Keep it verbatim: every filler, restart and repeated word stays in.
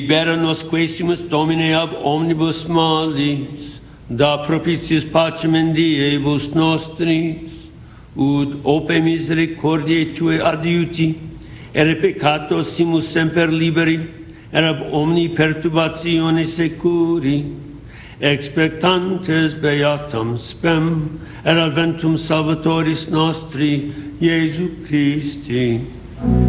Libera nos quaesimus, Domine, ab omnibus malis, da propitius pacem in diebus nostris, ut ope misericordiae Tue adiuti, ere peccatos simus semper liberi, et ab omni perturbatione securi, expectantes beatam spem, et adventum Salvatoris nostri, Iesu Christi.